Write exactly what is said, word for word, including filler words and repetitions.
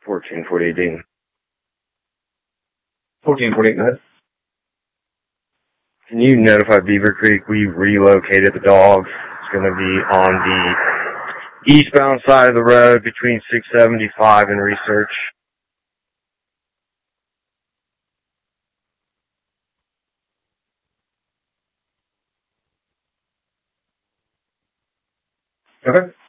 fourteen forty-eight Dayton. fourteen forty-eight, go ahead. Can you notify Beaver Creek we relocated the dogs? It's going to be on the eastbound side of the road between six seventy-five and Research. Okay.